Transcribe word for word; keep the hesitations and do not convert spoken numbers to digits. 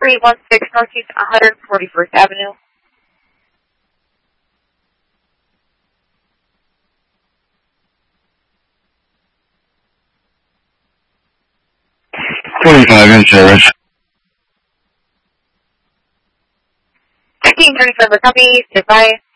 three one six Northeast one hundred forty-first Avenue. forty-five in service. nineteen thirty-seven, copy, goodbye.